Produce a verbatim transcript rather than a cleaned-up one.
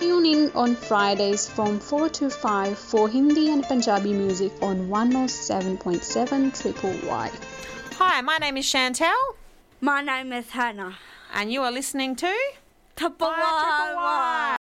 Tune in on Fridays from four to five for Hindi and Punjabi music on one oh seven point seven Triple Y. Hi, my name is Chantel. My name is Hannah. And you are listening to Triple Y.